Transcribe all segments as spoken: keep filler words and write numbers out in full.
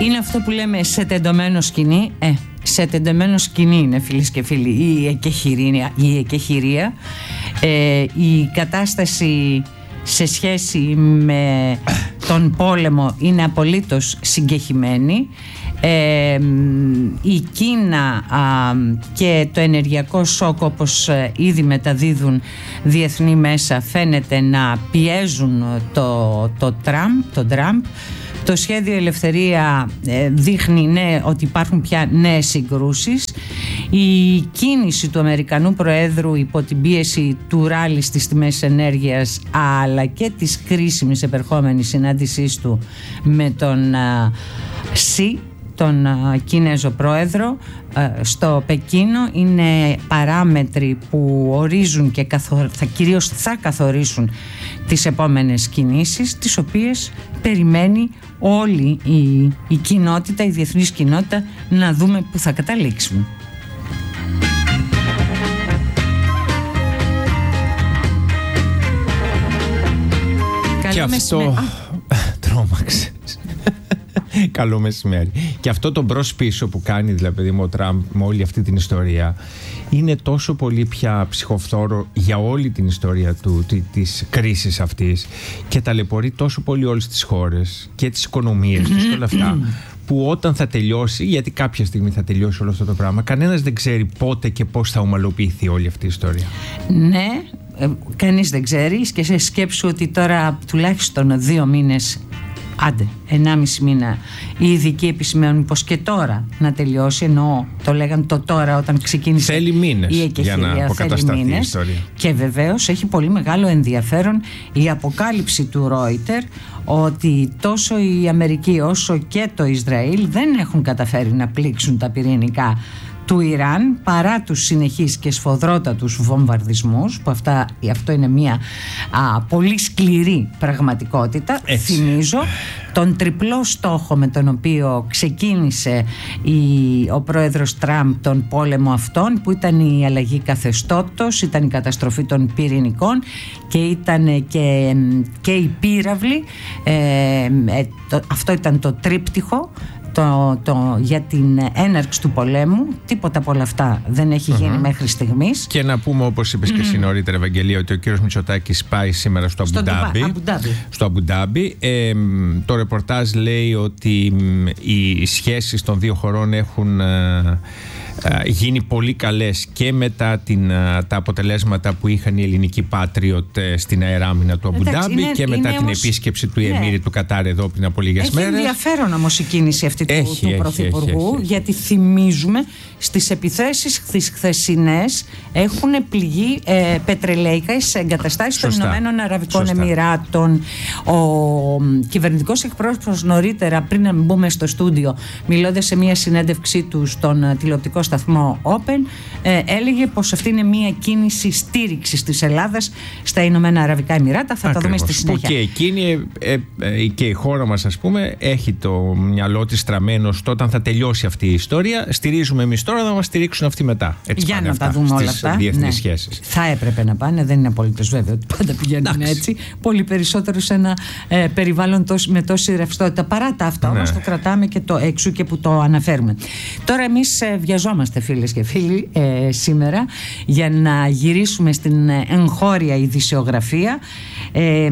Είναι αυτό που λέμε σε τεντωμένο σκηνή. Ε, σε τεντωμένο σκηνή είναι, φίλες και φίλοι, η εκεχηρία. Η, εκεχηρία. Ε, η κατάσταση σε σχέση με τον πόλεμο είναι απολύτως συγκεχημένη. Ε, η Κίνα α, και το ενεργειακό σοκ, όπως ήδη μεταδίδουν διεθνή μέσα, φαίνεται να πιέζουν το, το Τραμπ, το Τραμπ. Το σχέδιο Ελευθερία ε, δείχνει ναι, ότι υπάρχουν πια νέες συγκρούσεις. Η κίνηση του Αμερικανού Προέδρου υπό την πίεση του ράλι στις τιμές ενέργειας, αλλά και της κρίσιμης επερχόμενης συνάντησής του με τον α, Σι, τον α, Κινέζο Πρόεδρο, α, στο Πεκίνο, είναι παράμετροι που ορίζουν και καθο, θα, κυρίως θα καθορίσουν τις επόμενες κινήσεις, τις οποίες περιμένει όλη η, η κοινότητα, η διεθνής κοινότητα, να δούμε που θα καταλήξουν. Και Καλό αυτό τρόμαξε. Καλό μεσημέρι. Και αυτό το μπρος πίσω που κάνει, δηλαδή ο Τραμπ με όλη αυτή την ιστορία, είναι τόσο πολύ πια ψυχοφθόρο για όλη την ιστορία του, της κρίσης αυτής, και ταλαιπωρεί τόσο πολύ όλες τις χώρες και τις οικονομίες τους και όλα αυτά, που όταν θα τελειώσει, γιατί κάποια στιγμή θα τελειώσει όλο αυτό το πράγμα, κανένας δεν ξέρει πότε και πώς θα ομαλοποιηθεί όλη αυτή η ιστορία. Ναι, ε, κανείς δεν ξέρει, και σε σκέψου ότι τώρα τουλάχιστον δύο μήνες, άντε, ενάμιση μήνα, οι ειδικοί επισημαίνουν πως και τώρα να τελειώσει, ενώ το λέγαν το τώρα όταν ξεκίνησε θέλει μήνες η εκεχηρία, για να αποκατασταθεί η ιστορία. Και βεβαίως έχει πολύ μεγάλο ενδιαφέρον η αποκάλυψη του Reuters ότι τόσο η Αμερική όσο και το Ισραήλ δεν έχουν καταφέρει να πλήξουν τα πυρηνικά του Ιράν, παρά τους συνεχείς και σφοδρότατους βομβαρδισμούς, που αυτά, αυτό είναι μια α, πολύ σκληρή πραγματικότητα. Έτσι. Θυμίζω τον τριπλό στόχο με τον οποίο ξεκίνησε η, ο πρόεδρος Τραμπ τον πόλεμο αυτόν, που ήταν η αλλαγή καθεστώτος, ήταν η καταστροφή των πυρηνικών και ήταν και, και η πύραυλη. ε, ε, το, αυτό ήταν το τρίπτυχο Το, το, για την έναρξη του πολέμου. Τίποτα από όλα αυτά δεν έχει γίνει mm-hmm. μέχρι στιγμής. Και να πούμε, όπως είπες mm-hmm. και εσύ νωρίτερα, Ευαγγελία, ότι ο κύριος Μητσοτάκης πάει σήμερα στο Αμπουντάμπι. Στο Αμπουντάμπι. Ε, το ρεπορτάζ λέει ότι οι σχέσεις των δύο χωρών έχουν ε, ε, γίνει πολύ καλές και μετά την, τα αποτελέσματα που είχαν οι ελληνικοί Patriot στην αεράμινα του Αμπουντάμπι και μετά την όμως επίσκεψη του Εμμύρη ναι. του Κατάρ εδώ πριν από λίγες έχει μέρες. Έχει ενδιαφέρον όμως η κίνηση αυτή του, έχει, του Πρωθυπουργού, έχει, έχει, έχει. γιατί θυμίζουμε στις επιθέσεις τις χθεσινές έχουν πληγεί ε, πετρελαϊκές εγκαταστάσεις των Ηνωμένων Αραβικών Σωστά. Εμιράτων. Ο κυβερνητικός εκπρόσωπος νωρίτερα, πριν να μπούμε στο στούντιο, μιλώντας σε μια συνέντευξή του στον τηλεοπτικό σταθμό Open, ε, έλεγε πως αυτή είναι μια κίνηση στήριξης της Ελλάδας στα Ηνωμένα Αραβικά Εμιράτα. Θα Ακριβώς. τα δούμε στη συνέχεια. Που και εκείνη ε, ε, και η χώρα μας, ας πούμε, έχει το μυαλό της στραμμένο στο όταν θα τελειώσει αυτή η ιστορία. Στηρίζουμε εμείς τώρα, να μας στηρίξουν αυτοί μετά. Έτσι για να αυτά, τα δούμε όλα αυτά. Διεθνείς ναι. σχέσεις. Θα έπρεπε να πάνε, δεν είναι απολύτως βέβαιο ότι πάντα πηγαίνουν έτσι. Πολύ περισσότερο σε ένα ε, περιβάλλον τόσο, με τόση ρευστότητα. Παρά τα αυτά, ναι. όμως το κρατάμε και το έξω και που το αναφέρουμε. Τώρα εμείς ε, βιαζόμαστε, φίλες και φίλοι, ε, σήμερα για να γυρίσουμε στην εγχώρια ειδησιογραφία. Ε,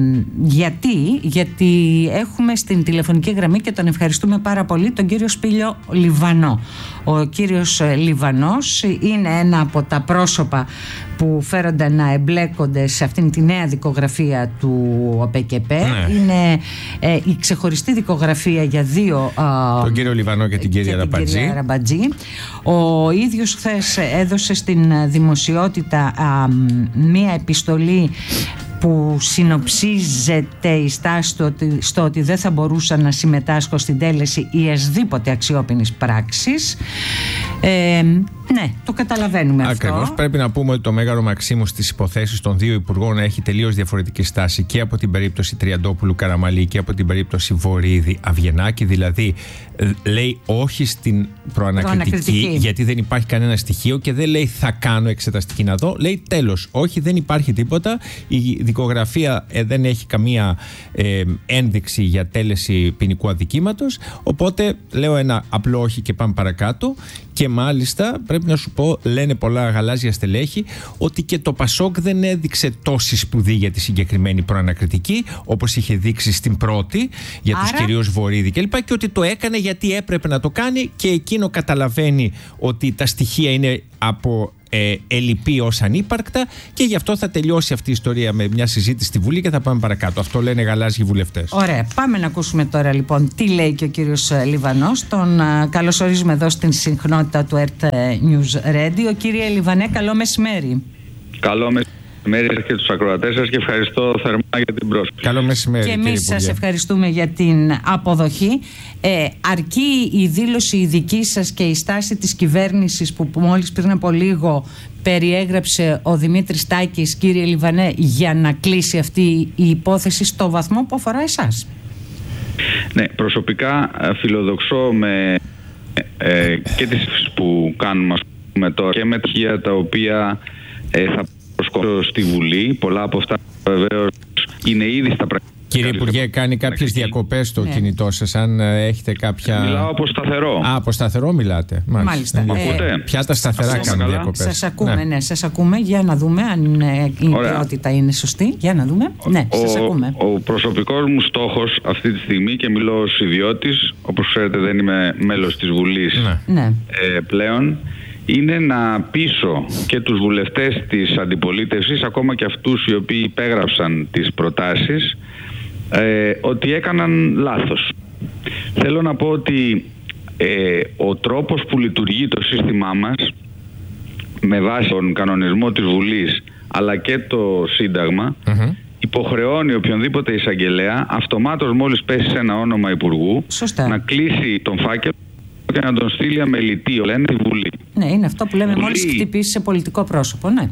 γιατί, γιατί έχουμε στην τηλεφωνική γραμμή, και τον ευχαριστούμε πάρα πολύ, τον κύριο Σπήλιο Λιβανό. Ο κύριος Λιβανός είναι ένα από τα πρόσωπα που φέρονται να εμπλέκονται σε αυτήν τη νέα δικογραφία του ΟΠΕΚΕΠΕ. Ναι. Είναι ε, η ξεχωριστή δικογραφία για δύο, ε, τον κύριο Λιβανό και την κυρία Ραμπατζή. Ραμπατζή. Ο ίδιος χθες έδωσε στην δημοσιότητα ε, μία επιστολή που συνοψίζεται η στάση του στο ότι δεν θα μπορούσα να συμμετάσχω στην τέλεση ή εσδήποτε αξιόπινης πράξης. Ε, Ναι, το καταλαβαίνουμε αυτό. Ακριβώς. Πρέπει να πούμε ότι το Μέγαρο Μαξίμου στις υποθέσεις των δύο υπουργών έχει τελείως διαφορετική στάση και από την περίπτωση Τριαντόπουλου Καραμαλή και από την περίπτωση Βορίδη Αυγενάκη. Δηλαδή, λέει όχι στην προανακριτική, προανακριτική, γιατί δεν υπάρχει κανένα στοιχείο, και δεν λέει θα κάνω εξεταστική να δω. Λέει τέλος, όχι, δεν υπάρχει τίποτα. Η δικογραφία ε, δεν έχει καμία ε, ένδειξη για τέλεση ποινικού αδικήματος. Οπότε λέω ένα απλό όχι και πάμε παρακάτω. Και μάλιστα πρέπει να σου πω, λένε πολλά γαλάζια στελέχη, ότι και το Πασόκ δεν έδειξε τόση σπουδή για τη συγκεκριμένη προανακριτική, όπως είχε δείξει στην πρώτη για Άρα... τους κυρίους Βορίδη κλπ. Και ότι το έκανε γιατί έπρεπε να το κάνει, και εκείνο καταλαβαίνει ότι τα στοιχεία είναι από ε, ελλειπή ως ανύπαρκτα, και γι' αυτό θα τελειώσει αυτή η ιστορία με μια συζήτηση στη Βουλή και θα πάμε παρακάτω. Αυτό λένε γαλάζιοι βουλευτές. Ωραία. Πάμε να ακούσουμε τώρα λοιπόν τι λέει και ο κύριος Λιβανός. Τον α, καλωσορίζουμε εδώ στην συχνότητα του ΕΡΤ News Radio. Κύριε Λιβανέ, καλό μεσημέρι. Καλό μεσημέρι και τους ακροατές σας, και ευχαριστώ θερμά για την πρόσκληση. Καλό μεσημέρι. Και εμείς σας ευχαριστούμε για την αποδοχή. Ε, αρκεί η δήλωση η δική σας και η στάση της κυβέρνησης που μόλις πριν από λίγο περιέγραψε ο Δημήτρης Τάκης, κύριε Λιβανέ, για να κλείσει αυτή η υπόθεση στο βαθμό που αφορά εσάς? Ναι, προσωπικά φιλοδοξώ με ε, και τις που κάνουμε ας πούμε, τώρα, και με τα τα οποία ε, θα προσκοπήσω στη Βουλή. Πολλά από αυτά βεβαίως είναι ήδη στα πρακτικά. Κύριε Υπουργέ, κάνει κάποιες διακοπές στο ναι. κινητό σας, αν έχετε κάποια... Μιλάω από σταθερό. Α, από σταθερό μιλάτε. Μάλιστα. Μάλιστα. Ε, Ποια τα σταθερά σας κάνουν διακοπές? Σας ακούμε, ναι. ναι, σας ακούμε. Για να δούμε αν η ποιότητα είναι σωστή. Για να δούμε. Ο, ναι, σας ακούμε. Ο, ο προσωπικός μου στόχος αυτή τη στιγμή, και μιλώ ως ιδιώτης, όπως ξέρετε δεν είμαι μέλος της Βουλής ναι. ε, πλέον, είναι να πείσω και τους βουλευτές της αντιπολίτευσης, ακόμα και αυτούς οι οποίοι υπέγραψαν τις προτάσεις, ε, ότι έκαναν λάθος. Θέλω να πω ότι ε, ο τρόπος που λειτουργεί το σύστημά μας, με βάση τον κανονισμό της Βουλής αλλά και το Σύνταγμα, mm-hmm. υποχρεώνει οποιονδήποτε εισαγγελέα αυτομάτως, μόλις πέσει σε ένα όνομα υπουργού, Σωστά. να κλείσει τον φάκελο και να τον στείλει αμελητή, λένε, τη Βουλή. Ναι, είναι αυτό που λέμε Βουλή... μόλις χτυπήσει σε πολιτικό πρόσωπο, ναι.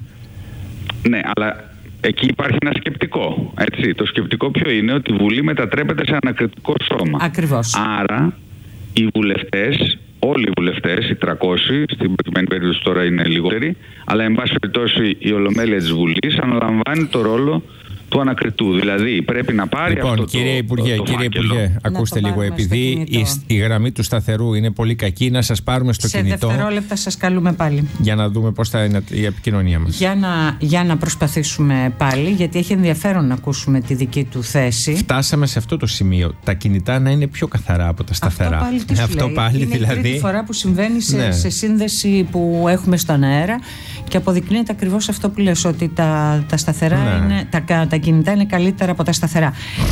Ναι, αλλά εκεί υπάρχει ένα σκεπτικό, έτσι. Το σκεπτικό ποιο είναι? Ότι η Βουλή μετατρέπεται σε ανακριτικό σώμα. Ακριβώς. Άρα, οι βουλευτές, όλοι οι βουλευτές, οι τριακόσιοι, στην προκειμένη περίπτωση τώρα είναι λιγότεροι, αλλά εν πάση περιπτώσει η Ολομέλεια της Βουλής αναλαμβάνει το ρόλο του ανακριτού. Δηλαδή πρέπει να πάρει λοιπόν, αυτό κύριε το, Υπουργέ, το, το κύριε Υπουργέ, ακούστε λίγο. Επειδή η, η γραμμή του σταθερού είναι πολύ κακή, να σας πάρουμε στο σε κινητό. Σε δευτερόλεπτα σας καλούμε πάλι. Για να δούμε πώς θα είναι η επικοινωνία μας. Για να, για να προσπαθήσουμε πάλι, γιατί έχει ενδιαφέρον να ακούσουμε τη δική του θέση. Φτάσαμε σε αυτό το σημείο. Τα κινητά να είναι πιο καθαρά από τα σταθερά. Αυτό πάλι τι σου αυτό λέει. Πάλι, είναι δηλαδή... η τρίτη φορά που συμβαίνει σε, ναι. σε σύνδεση που έχουμε στον αέρα, και αποδεικνύεται ακριβώς αυτό που λες, ότι τα, τα σταθερά ναι. είναι, τα, τα κινητά είναι καλύτερα από τα σταθερά.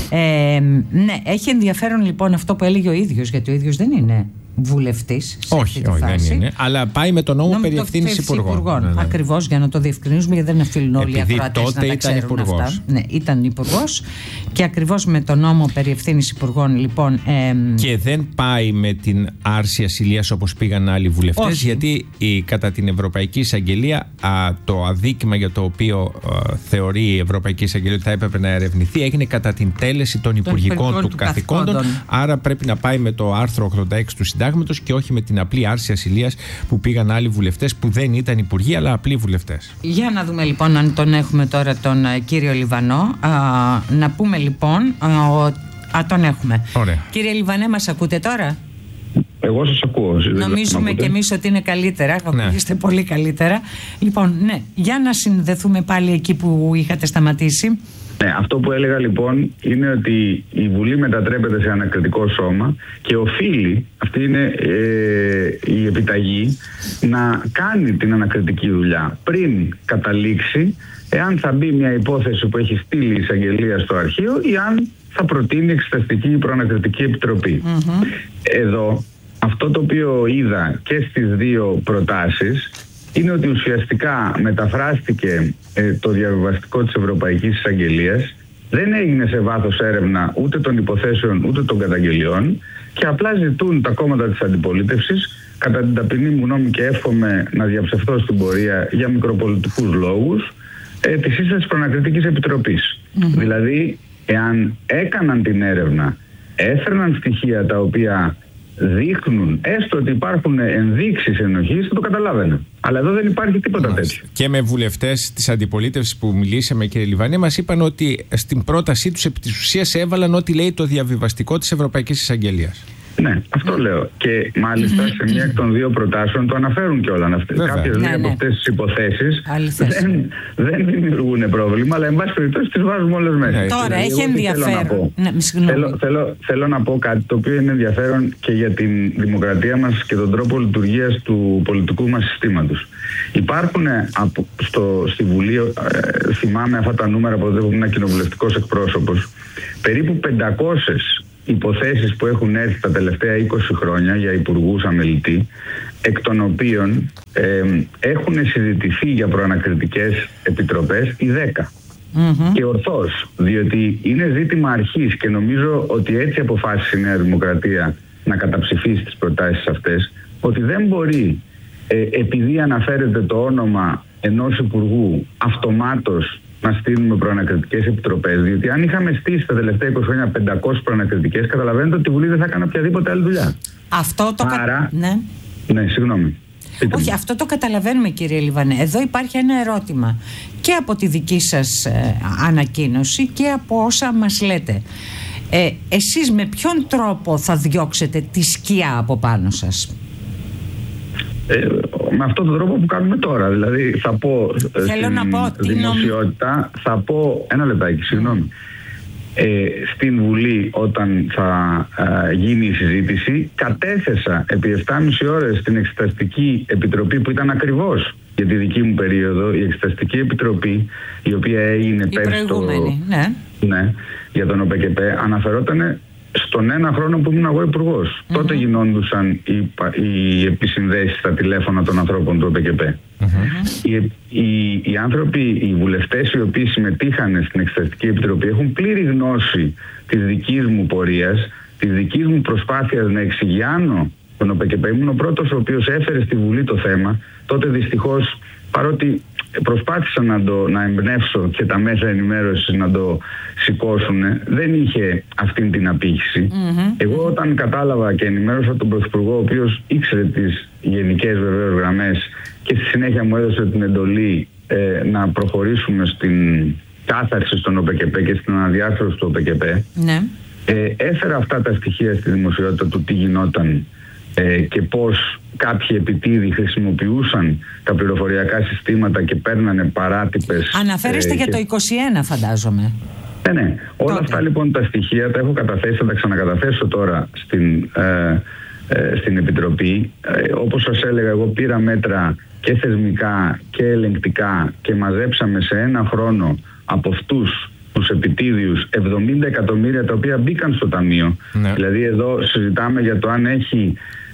Ε, ναι, έχει ενδιαφέρον λοιπόν αυτό που έλεγε ο ίδιος, γιατί ο ίδιος δεν είναι βουλευτής. Όχι, όχι, δεν είναι. Αλλά πάει με τον νόμο περί ευθύνης υπουργών. υπουργών. Ναι, ναι. Ακριβώς, για να το διευκρινίζουμε, γιατί δεν οφείλουν όλοι οι ακροατές να τα ήταν ξέρουν αυτά. Ναι, ήταν υπουργός, και ακριβώς με τον νόμο περί ευθύνης υπουργών, λοιπόν. Ε, και δεν πάει με την άρση ασυλίας όπως πήγαν άλλοι βουλευτές, όχι. γιατί η, κατά την Ευρωπαϊκή Εισαγγελία α, το αδίκημα για το οποίο α, θεωρεί η Ευρωπαϊκή Εισαγγελία ότι θα έπρεπε να ερευνηθεί έγινε κατά την τέλεση των υπουργικών του, του καθηκόντων. καθηκόντων. Άρα πρέπει να πάει με το άρθρο ογδόντα έξι του Συντάγματος και όχι με την απλή άρση ασυλίας που πήγαν άλλοι βουλευτές που δεν ήταν υπουργοί αλλά απλοί βουλευτές. Για να δούμε λοιπόν αν τον έχουμε τώρα τον uh, κύριο Λιβανό. Α, να πούμε λοιπόν α, ο, α, τον έχουμε. Ωραία. Κύριε Λιβανέ, μας ακούτε τώρα? Εγώ σας ακούω. Νομίζουμε και εμείς ότι είναι καλύτερα. Ναι. Ακούγεστε πολύ καλύτερα. Λοιπόν, ναι, για να συνδεθούμε πάλι εκεί που είχατε σταματήσει. Ναι, αυτό που έλεγα λοιπόν είναι ότι η Βουλή μετατρέπεται σε ανακριτικό σώμα και οφείλει, αυτή είναι ε, η επιταγή, να κάνει την ανακριτική δουλειά πριν καταλήξει εάν θα μπει μια υπόθεση που έχει στείλει η εισαγγελία στο αρχείο ή αν θα προτείνει εξεταστική ή προανακριτική επιτροπή. Mm-hmm. Εδώ αυτό το οποίο είδα και στις δύο προτάσεις είναι ότι ουσιαστικά μεταφράστηκε ε, το διαβιβαστικό της Ευρωπαϊκής Εισαγγελίας, δεν έγινε σε βάθος έρευνα ούτε των υποθέσεων ούτε των καταγγελιών και απλά ζητούν τα κόμματα της αντιπολίτευσης, κατά την ταπεινή μου γνώμη και εύχομαι να διαψευθώ στην πορεία για μικροπολιτικούς λόγους, ε, τη σύσταση προανακριτικής επιτροπής. Mm-hmm. Δηλαδή, εάν έκαναν την έρευνα, έφερναν στοιχεία τα οποία δείχνουν έστω ότι υπάρχουν ενδείξεις ενοχής, θα το καταλάβαινε. Αλλά εδώ δεν υπάρχει τίποτα τέτοιο. Και με βουλευτές της αντιπολίτευσης που μιλήσαμε, κύριε Λιβανέ, μας είπαν ότι στην πρότασή τους επί της ουσίας έβαλαν ό,τι λέει το διαβιβαστικό της Ευρωπαϊκής Εισαγγελίας. Ναι, αυτό λέω. Και μάλιστα σε μία εκ των δύο προτάσεων το αναφέρουν κιόλα. Κάποιες ναι, από αυτές τις υποθέσεις δεν, δεν δημιουργούν πρόβλημα, αλλά εν πάση περιπτώσει τις βάζουμε όλες μέσα. Ναι, τώρα έχει ενδιαφέρον. Ναι, θέλω, θέλω, θέλω να πω κάτι το οποίο είναι ενδιαφέρον και για την δημοκρατία μας και τον τρόπο λειτουργίας του πολιτικού μας συστήματος. Υπάρχουν από, στο, στη Βουλή, ε, θυμάμαι αυτά τα νούμερα από τότε που ήμουν κοινοβουλευτικός εκπρόσωπος, περίπου πεντακόσιες υποθέσεις που έχουν έρθει τα τελευταία είκοσι χρόνια για υπουργούς αμελητή, εκ των οποίων ε, έχουν συζητηθεί για προανακριτικές επιτροπές οι δέκα. Mm-hmm. Και ορθώς, διότι είναι ζήτημα αρχής και νομίζω ότι έτσι αποφάσισε η Νέα Δημοκρατία να καταψηφίσει τις προτάσεις αυτές, ότι δεν μπορεί ε, επειδή αναφέρεται το όνομα ενός υπουργού αυτομάτως να στείλουμε προανακριτικές επιτροπές. Διότι αν είχαμε στήσει τα τελευταία είκοσι χρόνια πεντακόσιες προανακριτικές, καταλαβαίνετε ότι η Βουλή δεν θα έκανε οποιαδήποτε άλλη δουλειά. Αυτό το Άρα, κα... ναι. ναι, συγγνώμη. Όχι, αυτό το καταλαβαίνουμε, κύριε Λιβανέ. Εδώ υπάρχει ένα ερώτημα και από τη δική σας ε, ανακοίνωση και από όσα μας λέτε. Ε, εσείς με ποιον τρόπο θα διώξετε τη σκιά από πάνω σας? Ε, με αυτόν τον τρόπο που κάνουμε τώρα. Δηλαδή θα πω Θέλω στην να πω, δημοσιότητα, νομ... θα πω ένα λεπτάκι, συγγνώμη. Ε, στην Βουλή όταν θα α, γίνει η συζήτηση, κατέθεσα επί επτάμισι ώρες στην Εξεταστική Επιτροπή που ήταν ακριβώς για τη δική μου περίοδο, η Εξεταστική Επιτροπή η οποία έγινε πέρσι το... ναι. ναι, για τον ΟΠΕΚΕΠ, αναφερόταν στον ένα χρόνο που ήμουν εγώ υπουργός. Mm-hmm. Τότε γινόντουσαν οι, οι επισυνδέσεις στα τηλέφωνα των ανθρώπων του ΟΠΕΚΕΠ. Mm-hmm. Οι, οι, οι άνθρωποι, οι βουλευτές οι οποίοι συμμετείχαν στην Εξεταστική Επιτροπή έχουν πλήρη γνώση της δικής μου πορείας, της δικής μου προσπάθειας να εξηγιάνω τον ΟΠΕΚΕΠ. Ήμουν ο πρώτος ο οποίος έφερε στη Βουλή το θέμα. Τότε δυστυχώς, παρότι προσπάθησα να, το, να εμπνεύσω και τα μέσα ενημέρωσης να το σηκώσουν, δεν είχε αυτήν την απήχηση. Mm-hmm. Εγώ όταν κατάλαβα και ενημέρωσα τον Πρωθυπουργό, ο οποίος ήξερε τις γενικές βεβαίως γραμμές και στη συνέχεια μου έδωσε την εντολή ε, να προχωρήσουμε στην κάθαρση στον ΟΠΕΚΕΠ και στην αναδιάρθρωση του ΟΠΕΚΕΠ, mm-hmm. ε, έφερα αυτά τα στοιχεία στη δημοσιότητα του τι γινόταν ε, και πώς κάποιοι επιτίδοι χρησιμοποιούσαν τα πληροφοριακά συστήματα και παίρνανε παράτυπες... Αναφέρεστε ε, για και... το είκοσι ένα, φαντάζομαι. Ναι, ναι. Όλα Τότε. αυτά λοιπόν τα στοιχεία τα έχω καταθέσει, θα τα ξανακαταθέσω τώρα στην, ε, ε, στην Επιτροπή. Ε, όπως σας έλεγα, εγώ πήρα μέτρα και θεσμικά και ελεγκτικά και μαζέψαμε σε ένα χρόνο από αυτούς τους επιτίδιους εβδομήντα εκατομμύρια τα οποία μπήκαν στο ταμείο. Ναι. Δηλαδή εδώ συζητάμε για το αν έχει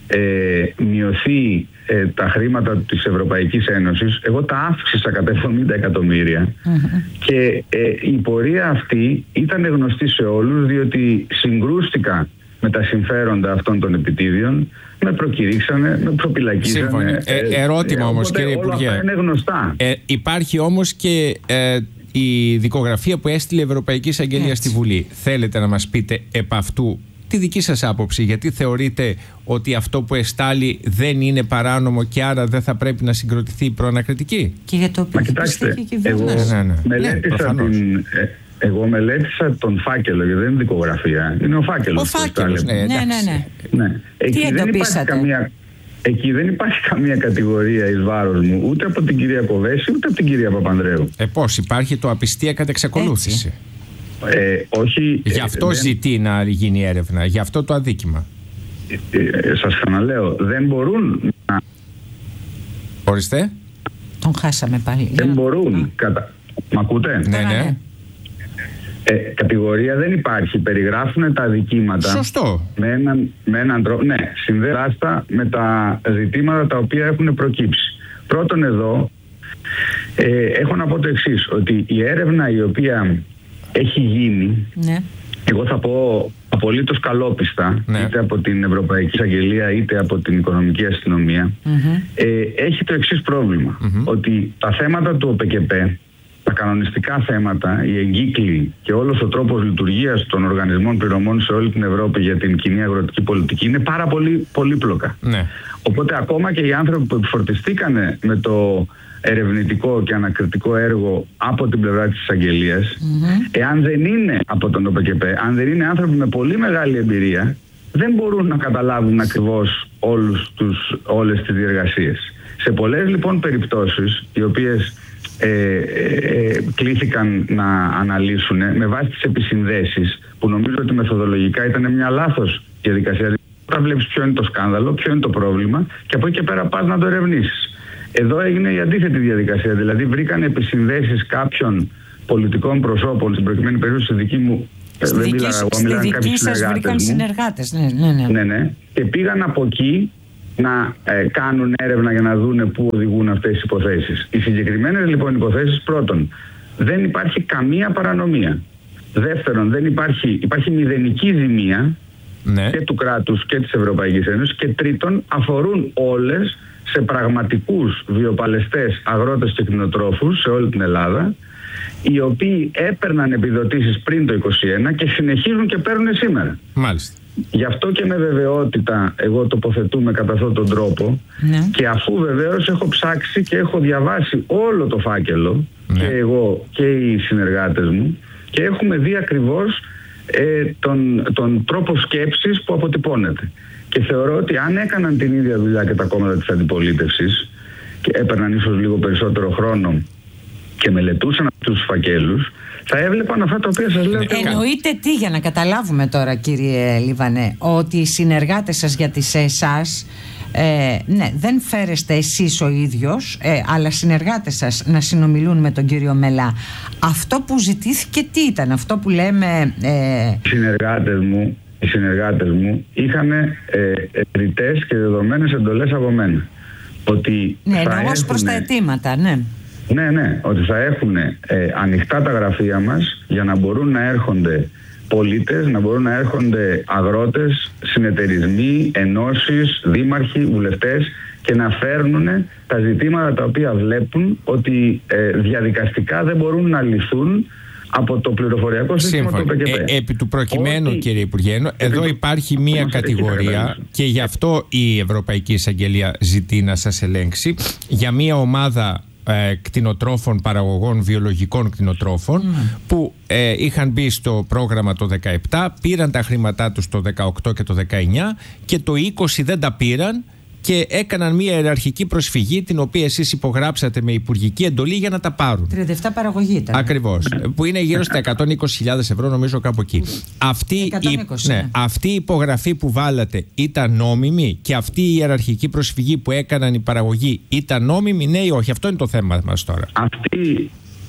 ε, μειωθεί ε, τα χρήματα της Ευρωπαϊκής Ένωσης. Εγώ τα αύξησα κατά εβδομήντα εκατομμύρια. Mm-hmm. Και ε, η πορεία αυτή ήταν γνωστή σε όλους, διότι συγκρούστηκα με τα συμφέροντα αυτών των επιτίδιων, με προκηρύξανε, με προπυλακίσανε. Ε, ε, ερώτημα ε, όμως, κύριε Υπουργέ. Όλα αυτά είναι γνωστά. Ε, υπάρχει όμως και ε, η δικογραφία που έστειλε η Ευρωπαϊκή Εισαγγελία στη Βουλή. Θέλετε να μας πείτε επ' αυτού τη δική σας άποψη, γιατί θεωρείτε ότι αυτό που εστάλει δεν είναι παράνομο και άρα δεν θα πρέπει να συγκροτηθεί η προανακριτική? Και για το οποίο πιστεύει και η κυβέρνηση. Εγώ, ναι, ναι. μελέτησα ναι, την, ε, εγώ μελέτησα τον φάκελο, γιατί δεν είναι δικογραφία, είναι ο φάκελος. Ο φάκελος, ναι, ναι, ναι, ναι. ναι. Εκεί Τι δεν υπάρχει καμία... Εκεί δεν υπάρχει καμία κατηγορία εις βάρος μου, ούτε από την κυρία Κοβέση, ούτε από την κυρία Παπανδρέου. Ε, πώς, υπάρχει το απιστία κατ' εξακολούθηση. Ε, όχι, Γι' αυτό ε, ζητεί δεν... να γίνει έρευνα, γι' αυτό το αδίκημα. Ε, ε, σας ξαναλέω, δεν μπορούν να... Ορίστε. Τον χάσαμε πάλι. Δεν μπορούν. Κατα... Μ' ακούτε? Ναι, ναι. Ε, κατηγορία δεν υπάρχει. Περιγράφουν τα αδικήματα. Σωστό. Με έναν, με έναν τρόπο. Ναι, συνδέαστα με τα ζητήματα τα οποία έχουν προκύψει. Πρώτον εδώ, ε, έχω να πω το εξής, ότι η έρευνα η οποία έχει γίνει, ναι. εγώ θα πω απολύτως καλόπιστα, ναι. είτε από την Ευρωπαϊκή Εισαγγελία είτε από την Οικονομική Αστυνομία, mm-hmm. ε, έχει το εξής πρόβλημα. Mm-hmm. Ότι τα θέματα του ΟΠΕΚΕΠ, τα κανονιστικά θέματα, οι εγκύκλοι και όλος ο τρόπος λειτουργίας των οργανισμών πληρωμών σε όλη την Ευρώπη για την κοινή αγροτική πολιτική είναι πάρα πολύ πολύπλοκα. Ναι. Οπότε ακόμα και οι άνθρωποι που επιφορτιστήκανε με το ερευνητικό και ανακριτικό έργο από την πλευρά της εισαγγελίας, mm-hmm. εάν δεν είναι από τον ΟΠΕΚΕΠ, αν δεν είναι άνθρωποι με πολύ μεγάλη εμπειρία, δεν μπορούν να καταλάβουν ακριβώς όλους τους, όλες τις διεργασίες. Σε πολλές λοιπόν περιπτώσεις, οι οποίες ε, ε, ε, κλήθηκαν να αναλύσουν με βάση τις επισυνδέσεις, που νομίζω ότι μεθοδολογικά ήταν μια λάθος διαδικασία. Τώρα βλέπεις ποιο είναι το σκάνδαλο, ποιο είναι το πρόβλημα και από εκεί και πέρα πας να το ερευνήσεις. Εδώ έγινε η αντίθετη διαδικασία, δηλαδή βρήκαν επισυνδέσεις κάποιων πολιτικών προσώπων, στην προκειμένη περίπτωση στη δική μου, στη δεν δική, μιλάω εγώ, μιλάνε κάποιοι συνεργάτες μου. συνεργάτες, ναι, ναι, ναι. ναι, ναι. Και πήγαν από εκεί να ε, κάνουν έρευνα για να δούνε πού οδηγούν αυτές τις υποθέσεις. Οι συγκεκριμένες λοιπόν υποθέσεις, πρώτον, δεν υπάρχει καμία παρανομία. Δεύτερον, δεν υπάρχει, υπάρχει μηδενική ζημία, ναι. και του κράτους και της Ευρωπαϊκής Ένωσης. Και τρίτον, αφορούν όλες σε πραγματικούς βιοπαλαιστές αγρότες και κτηνοτρόφους σε όλη την Ελλάδα, οι οποίοι έπαιρναν επιδοτήσεις πριν το είκοσι ένα και συνεχίζουν και παίρνουν σήμερα. Μάλιστα. Γι' αυτό και με βεβαιότητα εγώ τοποθετούμε κατά αυτόν τον τρόπο, ναι. και αφού βεβαίως έχω ψάξει και έχω διαβάσει όλο το φάκελο, ναι. και εγώ και οι συνεργάτες μου, και έχουμε δει ακριβώς ε, τον, τον τρόπο σκέψης που αποτυπώνεται. Και θεωρώ ότι αν έκαναν την ίδια δουλειά και τα κόμματα της αντιπολίτευσης και έπαιρναν ίσως λίγο περισσότερο χρόνο και μελετούσαν αυτούς τους φακέλους, θα έβλεπαν αυτά τα οποία σας λέω. Εννοείται τι, για να καταλάβουμε τώρα κύριε Λιβανέ, ότι οι συνεργάτες σας, γιατί σε εσάς ε, ναι, δεν φέρεστε εσείς ο ίδιος, ε, αλλά συνεργάτες σας να συνομιλούν με τον κύριο Μελά. Αυτό που ζητήθηκε τι ήταν, αυτό που λέμε... Ε... Οι συνεργάτες μου Οι συνεργάτες μου είχαν ε, ρητές και δεδομένες εντολές από μένα. Ότι ναι, εννοώ προς τα αιτήματα, ναι. Ναι, ναι, ότι θα έχουν ε, ανοιχτά τα γραφεία μας για να μπορούν να έρχονται πολίτες, να μπορούν να έρχονται αγρότες, συνεταιρισμοί, ενώσεις, δήμαρχοι, βουλευτές και να φέρνουν τα ζητήματα τα οποία βλέπουν ότι ε, διαδικαστικά δεν μπορούν να λυθούν από το πληροφοριακό σύστημα του ΟΠΕΚΕΠ. Ε, επί του προκειμένου, ότι... κύριε Υπουργέ, εδώ υπάρχει μία κατηγορία και γι' αυτό η Ευρωπαϊκή Εισαγγελία ζητεί να σας ελέγξει για μία ομάδα ε, κτηνοτρόφων, παραγωγών βιολογικών κτηνοτρόφων mm. που ε, είχαν μπει στο πρόγραμμα το δεκαεπτά, πήραν τα χρήματά τους το δεκαοκτώ και το δεκαεννιά και το είκοσι δεν τα πήραν και έκαναν μια ιεραρχική προσφυγή, την οποία εσείς υπογράψατε με υπουργική εντολή για να τα πάρουν. τριάντα επτά παραγωγή ήταν. Ακριβώς. Που είναι γύρω στα εκατόν είκοσι χιλιάδες ευρώ, νομίζω, κάπου εκεί. Αυτή, εκατόν είκοσι, η, ναι, ναι. αυτή η υπογραφή που βάλατε ήταν νόμιμη και αυτή η ιεραρχική προσφυγή που έκαναν οι παραγωγοί ήταν νόμιμη, ναι ή όχι? Αυτό είναι το θέμα μας τώρα. Αυτή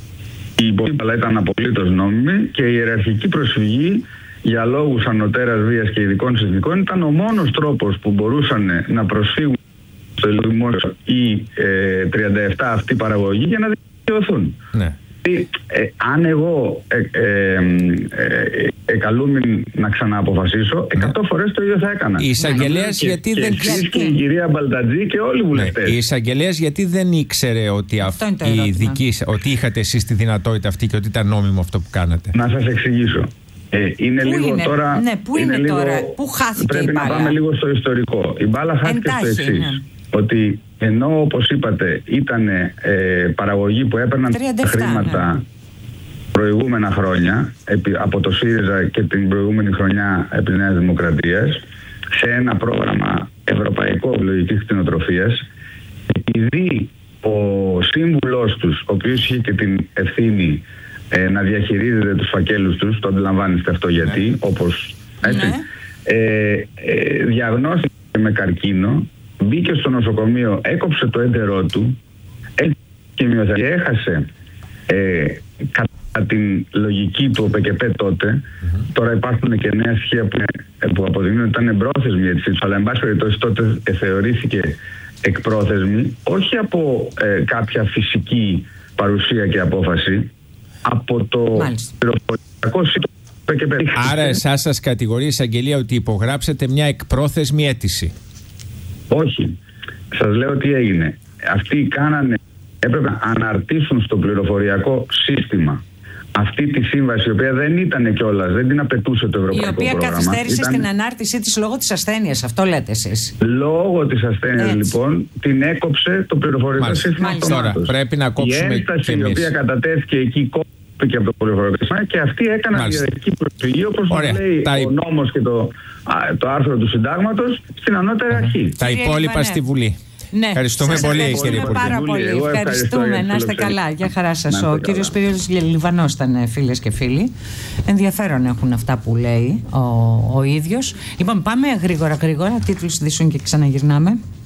η υπογραφή ήταν απολύτως νόμιμη και η ιεραρχική προσφυγή, για λόγους ανωτέρας βίας και ειδικών συνθηκών, ήταν ο μόνος τρόπος που μπορούσαν να προσφύγουν στο δημόσιο οι ε, τριάντα επτά αυτοί παραγωγοί για να δικαιωθούν. Ναι. Ε, ε, αν εγώ ε, ε, ε, ε, καλούμαι να ξανααποφασίσω, εκατό ναι. φορές το ίδιο θα έκανα. Η εισαγγελέας και, γιατί και δεν ξέρει. Και η κυρία Μπαλτατζή και όλοι οι βουλευτές. Ναι. Η εισαγγελέας γιατί δεν ήξερε ότι, αυ... η δική, ότι είχατε εσείς τη δυνατότητα αυτή και ότι ήταν νόμιμο αυτό που κάνατε? Να σας εξηγήσω. Ε, είναι πού λίγο είναι, τώρα. Ναι, πού είναι, είναι τώρα, λίγο, πού χάθηκε πρέπει η μπάλα? να πάμε λίγο στο ιστορικό. Η μπάλα χάθηκε στο εξής. Ναι. Ότι ενώ, όπως είπατε, ήταν ε, παραγωγοί που έπαιρναν τα χρήματα ναι. προηγούμενα χρόνια επί, από το ΣΥΡΙΖΑ και την προηγούμενη χρονιά επί της Νέας Δημοκρατίας σε ένα πρόγραμμα ευρωπαϊκό βιολογικής κτηνοτροφίας, επειδή ο σύμβουλός τους, ο οποίος είχε και την ευθύνη Ε, να διαχειρίζεται τους φακέλους τους, το αντιλαμβάνεστε αυτό γιατί, ναι. όπως έτσι, ναι. ε, ε, διαγνώστηκε με καρκίνο, μπήκε στο νοσοκομείο, έκοψε το έντερό του και έχασε ε, κατά την λογική του ΟΠΕΚΕΠ τότε. Mm-hmm. Τώρα υπάρχουν και νέα στοιχεία που, που αποδεικνύουν ότι ήταν εμπρόθεσμη έτσι, αλλά εν πάση περιπτώσει τότε ε, θεωρήθηκε εκπρόθεσμη, όχι από ε, κάποια φυσική παρουσία και απόφαση, από το πληροφοριακό σύστημα Άρα εσάς σας κατηγορεί η εισαγγελία ότι υπογράψατε μια εκπρόθεσμη αίτηση. Όχι. Σας λέω τι έγινε. Αυτοί κάνανε, έπρεπε να αναρτήσουν στο πληροφοριακό σύστημα αυτή τη σύμβαση, η οποία δεν ήταν κιόλας, δεν την απαιτούσε το ευρωπαϊκό πρόγραμμα. Η οποία πρόγραμμα. καθυστέρησε ήταν... στην ανάρτησή της λόγω της ασθένειας, αυτό λέτε εσείς. Λόγω της ασθένειας, Έτσι. λοιπόν, την έκοψε το πληροφοριακό Μάλιστα. σύστημα. Μάλιστα. Τώρα πρέπει να κόψουμε. Η ένσταση η οποία κατατέθηκε εκεί κόπηκε από το πληροφοριακό σύστημα και αυτοί έκαναν διαδικαστική προσφυγή, όπως λέει Τα... ο νόμος και το, α, το άρθρο του Συντάγματος, στην ανώτερη αρχή. Τα υπόλοιπα στη Βουλή. Ναι, ευχαριστούμε πολύ, κύριε Υπουργέ. Πάρα πολύ. Ευχαριστούμε. Να είστε καλά. Γεια χαρά σας. Ο κύριος Σπύρος Λιβανός ήταν, φίλες και φίλοι. Ενδιαφέρον έχουν αυτά που λέει ο, ο ίδιος. Λοιπόν, πάμε γρήγορα γρήγορα. Τίτλους ειδήσεων και ξαναγυρνάμε.